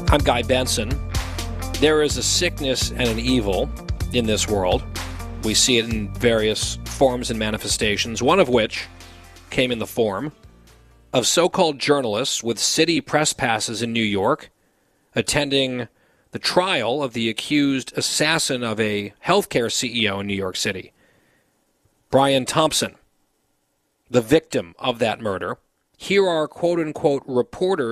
I'm Guy Benson. There is a sickness and an evil in this world. We see it in various forms and manifestations, one of which came in the form of so-called journalists with city press passes in New York attending the trial of the accused assassin of a healthcare CEO in New York City, Brian Thompson, the victim of that murder. Here are quote-unquote reporters